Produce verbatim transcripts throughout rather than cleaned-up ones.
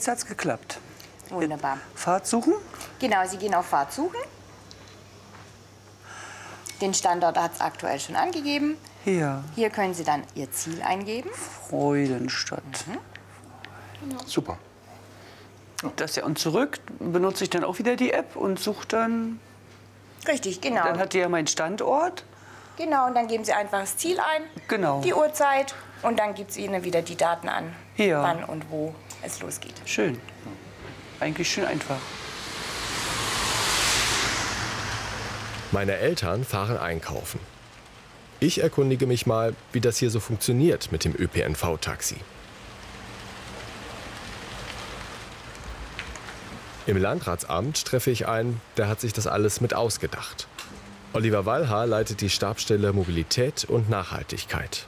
Jetzt hat es geklappt. Wunderbar. Fahrt suchen? Genau, Sie gehen auf Fahrt suchen. Den Standort hat es aktuell schon angegeben. Hier. Hier können Sie dann Ihr Ziel eingeben. Freudenstadt. Mhm. Super. Das ja, und zurück benutze ich dann auch wieder die App und suche dann. Richtig, genau. Dann hat die ja meinen Standort. Genau, und dann geben Sie einfach das Ziel ein, Genau. die Uhrzeit und dann gibt es Ihnen wieder die Daten an, Ja. wann und wo es losgeht. Schön. Eigentlich schön einfach. Meine Eltern fahren einkaufen. Ich erkundige mich mal, wie das hier so funktioniert mit dem Ö P N V-Taxi. Im Landratsamt treffe ich einen, der hat sich das alles mit ausgedacht. Oliver Wallhaar leitet die Stabsstelle Mobilität und Nachhaltigkeit.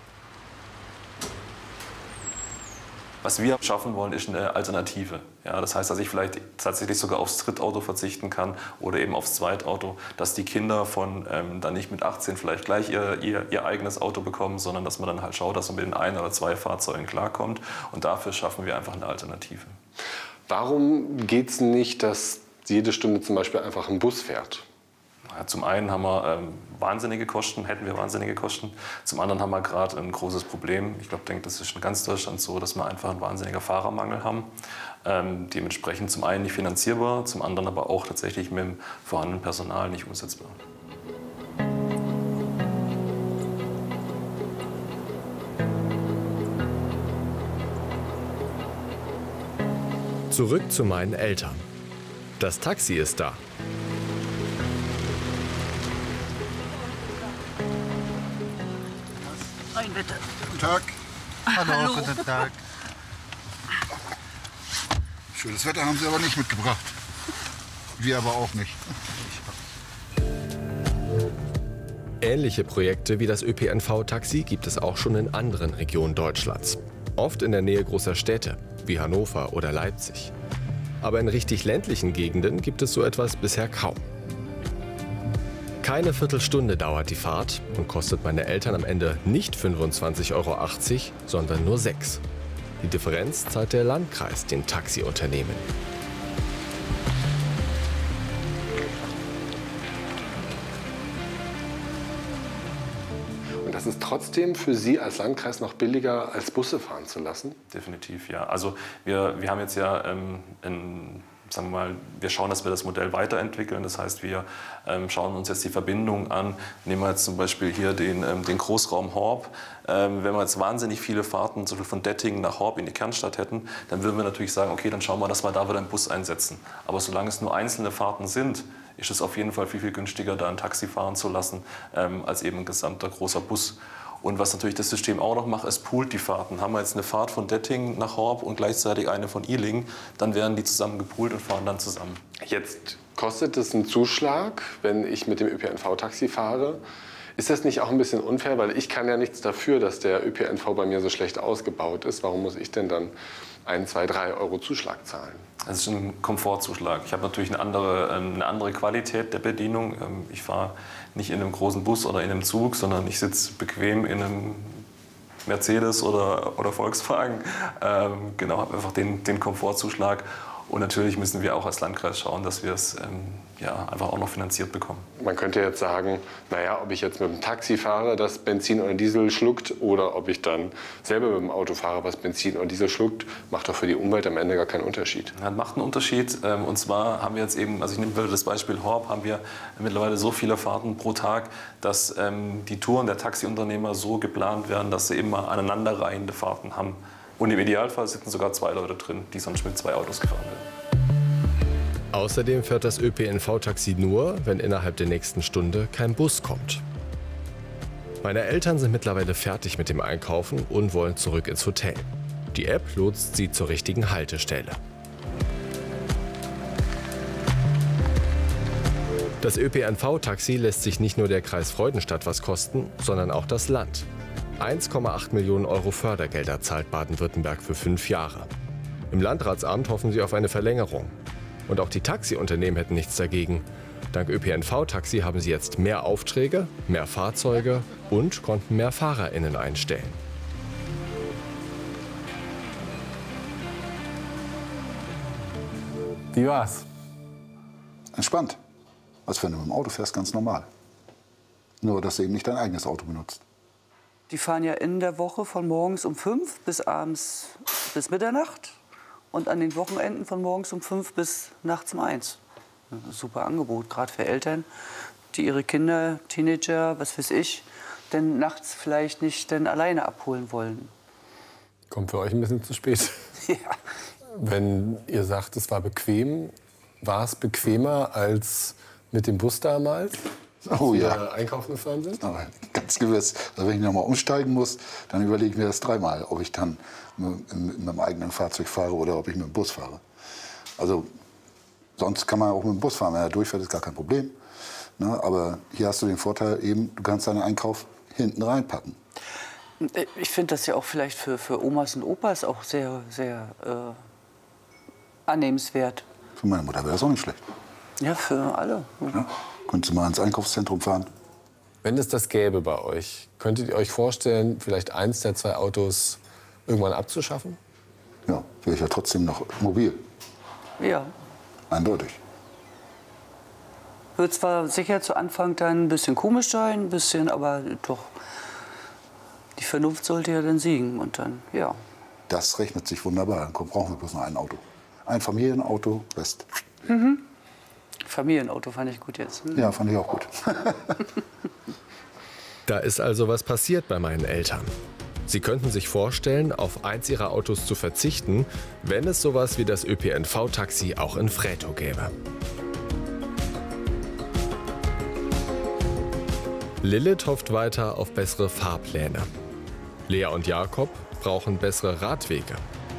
Was wir schaffen wollen, ist eine Alternative. Ja, das heißt, dass ich vielleicht tatsächlich sogar aufs Drittauto verzichten kann oder eben aufs Zweitauto, dass die Kinder von ähm, dann nicht mit achtzehn vielleicht gleich ihr, ihr, ihr eigenes Auto bekommen, sondern dass man dann halt schaut, dass man mit den ein oder zwei Fahrzeugen klarkommt. Und dafür schaffen wir einfach eine Alternative. Warum geht es nicht, dass jede Stunde zum Beispiel einfach ein Bus fährt? Ja, zum einen haben wir ähm, wahnsinnige Kosten, hätten wir wahnsinnige Kosten. Zum anderen haben wir gerade ein großes Problem. Ich glaube, denke, das ist in ganz Deutschland so, dass wir einfach einen wahnsinnigen Fahrermangel haben. Ähm, dementsprechend zum einen nicht finanzierbar, zum anderen aber auch tatsächlich mit dem vorhandenen Personal nicht umsetzbar. Zurück zu meinen Eltern. Das Taxi ist da. Rein bitte. Guten Tag. Hallo, Hallo. guten Tag. Schönes Wetter haben Sie aber nicht mitgebracht. Wir aber auch nicht. Ähnliche Projekte wie das Ö P N V-Taxi gibt es auch schon in anderen Regionen Deutschlands. Oft in der Nähe großer Städte, wie Hannover oder Leipzig. Aber in richtig ländlichen Gegenden gibt es so etwas bisher kaum. Keine Viertelstunde dauert die Fahrt und kostet meine Eltern am Ende nicht fünfundzwanzig Euro achtzig, sondern nur sechs. Die Differenz zahlt der Landkreis den Taxiunternehmen. Und das ist trotzdem für Sie als Landkreis noch billiger, als Busse fahren zu lassen? Definitiv, ja. Also wir, wir haben jetzt ja ähm, ein Sagen wir mal, wir schauen, dass wir das Modell weiterentwickeln. Das heißt, wir ähm, schauen uns jetzt die Verbindung an. Nehmen wir jetzt zum Beispiel hier den, ähm, den Großraum Horb. Ähm, wenn wir jetzt wahnsinnig viele Fahrten zum Beispiel von Dettingen nach Horb in die Kernstadt hätten, dann würden wir natürlich sagen, okay, dann schauen wir, dass wir da wieder einen Bus einsetzen. Aber solange es nur einzelne Fahrten sind, ist es auf jeden Fall viel, viel günstiger, da ein Taxi fahren zu lassen, ähm, als eben ein gesamter großer Bus. Und was natürlich das System auch noch macht, es poolt die Fahrten. Haben wir jetzt eine Fahrt von Dettingen nach Horb und gleichzeitig eine von Ihling, dann werden die zusammen gepoolt und fahren dann zusammen. Jetzt kostet es einen Zuschlag, wenn ich mit dem Ö P N V-Taxi fahre. Ist das nicht auch ein bisschen unfair? Weil ich kann ja nichts dafür, dass der Ö P N V bei mir so schlecht ausgebaut ist. Warum muss ich denn dann ein, zwei, drei Euro Zuschlag zahlen? Das ist ein Komfortzuschlag. Ich habe natürlich eine andere, eine andere Qualität der Bedienung. Ich fahre nicht in einem großen Bus oder in einem Zug, sondern ich sitze bequem in einem Mercedes oder, oder Volkswagen. Ähm, genau, habe einfach den, den Komfortzuschlag. Und natürlich müssen wir auch als Landkreis schauen, dass wir es ähm, ja, einfach auch noch finanziert bekommen. Man könnte jetzt sagen, naja, ob ich jetzt mit dem Taxi fahre, das Benzin oder Diesel schluckt, oder ob ich dann selber mit dem Auto fahre, was Benzin oder Diesel schluckt, macht doch für die Umwelt am Ende gar keinen Unterschied. Ja, macht einen Unterschied. Ähm, und zwar haben wir jetzt eben, also ich nehme das Beispiel Horb, haben wir mittlerweile so viele Fahrten pro Tag, dass ähm, die Touren der Taxiunternehmer so geplant werden, dass sie immer aneinanderreihende Fahrten haben. Und im Idealfall sitzen sogar zwei Leute drin, die sonst mit zwei Autos gefahren werden. Außerdem fährt das Ö P N V-Taxi nur, wenn innerhalb der nächsten Stunde kein Bus kommt. Meine Eltern sind mittlerweile fertig mit dem Einkaufen und wollen zurück ins Hotel. Die App lotst sie zur richtigen Haltestelle. Das Ö P N V-Taxi lässt sich nicht nur der Kreis Freudenstadt was kosten, sondern auch das Land. eins Komma acht Millionen Euro Fördergelder zahlt Baden-Württemberg für fünf Jahre. Im Landratsamt hoffen sie auf eine Verlängerung. Und auch die Taxiunternehmen hätten nichts dagegen. Dank Ö P N V-Taxi haben sie jetzt mehr Aufträge, mehr Fahrzeuge und konnten mehr FahrerInnen einstellen. Wie war's? Entspannt. Als wenn du mit dem Auto fährst, ganz normal. Nur, dass du eben nicht dein eigenes Auto benutzt. Die fahren ja in der Woche von morgens um fünf bis abends bis Mitternacht und an den Wochenenden von morgens um fünf bis nachts um eins. Ein super Angebot, gerade für Eltern, die ihre Kinder, Teenager, was weiß ich, denn nachts vielleicht nicht denn alleine abholen wollen. Kommt für euch ein bisschen zu spät. Ja. Wenn ihr sagt, es war bequem, war es bequemer als mit dem Bus damals? Oh ja. Als wir einkaufen gefahren sind? Aber ganz gewiss. Also wenn ich noch mal umsteigen muss, dann überlege ich mir das dreimal, ob ich dann mit, mit meinem eigenen Fahrzeug fahre oder ob ich mit dem Bus fahre. Also sonst kann man auch mit dem Bus fahren. Wenn er durchfährt, ist gar kein Problem. Ne? Aber hier hast du den Vorteil eben, du kannst deinen Einkauf hinten reinpacken. Ich finde das ja auch vielleicht für, für Omas und Opas auch sehr, sehr äh, annehmenswert. Für meine Mutter wäre das auch nicht schlecht. Ja, für alle. Ja? Könntest du mal ins Einkaufszentrum fahren? Wenn es das gäbe bei euch, könntet ihr euch vorstellen, vielleicht eins der zwei Autos irgendwann abzuschaffen? Ja, wäre ich ja trotzdem noch mobil. Ja. Eindeutig. Wird zwar sicher zu Anfang dann ein bisschen komisch sein, ein bisschen, aber doch, die Vernunft sollte ja dann siegen und dann, ja. Das rechnet sich wunderbar. Dann brauchen wir bloß noch ein Auto. Ein Familienauto, Rest. Mhm. Familienauto fand ich gut jetzt. Hm. Ja, fand ich auch gut. Da ist also was passiert bei meinen Eltern. Sie könnten sich vorstellen, auf eins ihrer Autos zu verzichten, wenn es sowas wie das Ö P N V-Taxi auch in Frätow gäbe. Lilith hofft weiter auf bessere Fahrpläne. Lea und Jakob brauchen bessere Radwege.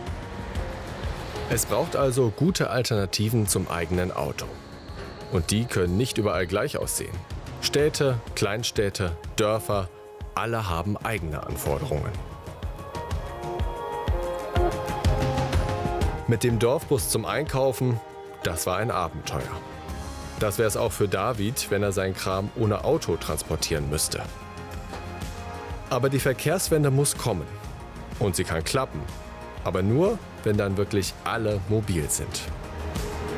Es braucht also gute Alternativen zum eigenen Auto. Und die können nicht überall gleich aussehen. Städte, Kleinstädte, Dörfer, alle haben eigene Anforderungen. Mit dem Dorfbus zum Einkaufen, das war ein Abenteuer. Das wäre es auch für David, wenn er seinen Kram ohne Auto transportieren müsste. Aber die Verkehrswende muss kommen. Und sie kann klappen. Aber nur, wenn dann wirklich alle mobil sind.